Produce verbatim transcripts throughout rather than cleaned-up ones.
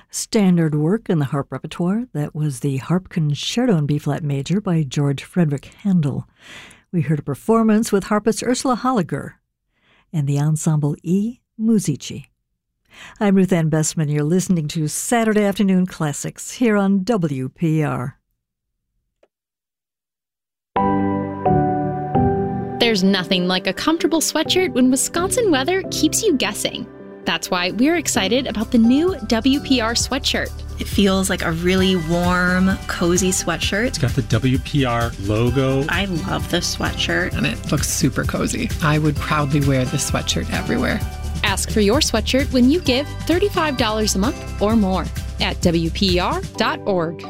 Standard work in the harp repertoire. That was the Harp Concerto in B-flat major by George Frederick Handel. We heard a performance with harpist Ursula Holliger and the ensemble E Musici. I'm Ruth Ann Bessman. You're listening to Saturday Afternoon Classics here on W P R. There's nothing like a comfortable sweatshirt when Wisconsin weather keeps you guessing. That's why we're excited about the new W P R sweatshirt. It feels like a really warm, cozy sweatshirt. It's got the W P R logo. I love this sweatshirt. And it looks super cozy. I would proudly wear this sweatshirt everywhere. Ask for your sweatshirt when you give thirty-five dollars a month or more at W P R dot org.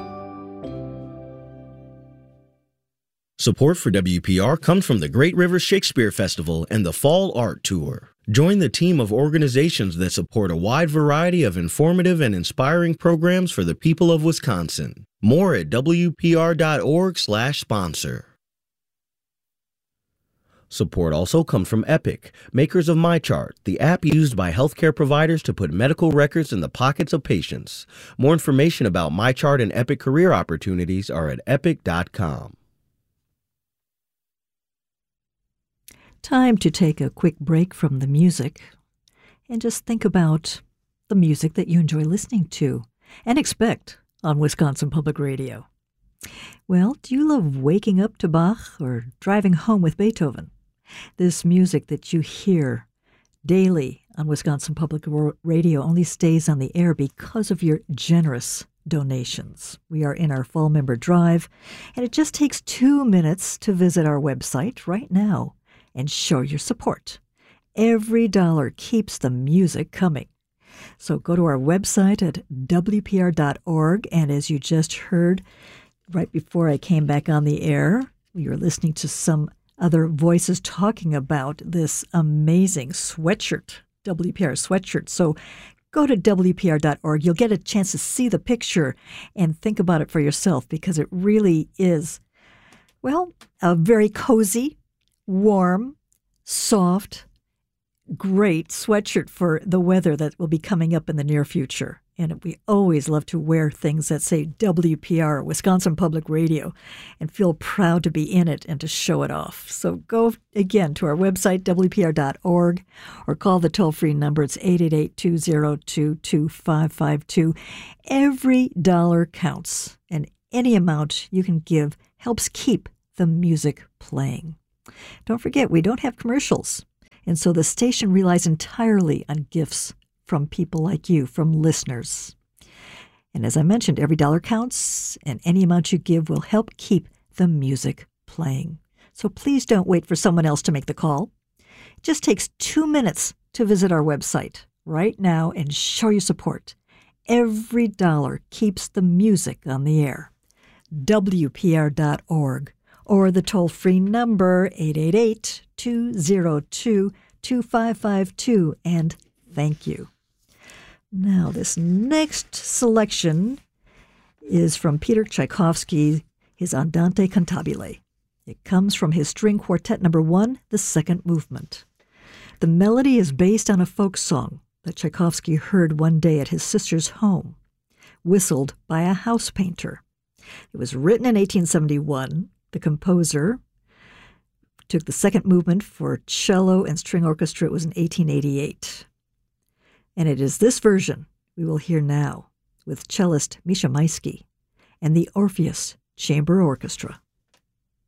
Support for W P R comes from the Great River Shakespeare Festival and the Fall Art Tour. Join the team of organizations that support a wide variety of informative and inspiring programs for the people of Wisconsin. More at W P R dot org slash sponsor. Support also comes from Epic, makers of MyChart, the app used by healthcare providers to put medical records in the pockets of patients. More information about MyChart and Epic career opportunities are at epic dot com. Time to take a quick break from the music and just think about the music that you enjoy listening to and expect on Wisconsin Public Radio. Well, do you love waking up to Bach or driving home with Beethoven? This music that you hear daily on Wisconsin Public Radio only stays on the air because of your generous donations. We are in our fall member drive, and it just takes two minutes to visit our website right now and show your support. Every dollar keeps the music coming. So go to our website at W P R dot org, and as you just heard right before I came back on the air, we were listening to some other voices talking about this amazing sweatshirt, W P R sweatshirt. So go to W P R dot org. You'll get a chance to see the picture and think about it for yourself, because it really is, well, a very cozy, warm, soft, great sweatshirt for the weather that will be coming up in the near future. And we always love to wear things that say W P R, Wisconsin Public Radio, and feel proud to be in it and to show it off. So go again to our website, W P R dot org, or call the toll-free number. It's eight eight eight, two zero two, two five five two. Every dollar counts, and any amount you can give helps keep the music playing. Don't forget, we don't have commercials, and so the station relies entirely on gifts from people like you, from listeners. And as I mentioned, every dollar counts, and any amount you give will help keep the music playing. So please don't wait for someone else to make the call. It just takes two minutes to visit our website right now and show your support. Every dollar keeps the music on the air. W P R dot org. Or the toll-free number, eight eight eight, two zero two, two five five two, and thank you. Now, this next selection is from Peter Tchaikovsky, his Andante Cantabile. It comes from his string quartet number one, the second movement. The melody is based on a folk song that Tchaikovsky heard one day at his sister's home, whistled by a house painter. It was written in eighteen seventy-one. The composer took the second movement for cello and string orchestra. It was in eighteen eighty-eight. And it is this version we will hear now with cellist Misha Maisky and the Orpheus Chamber Orchestra.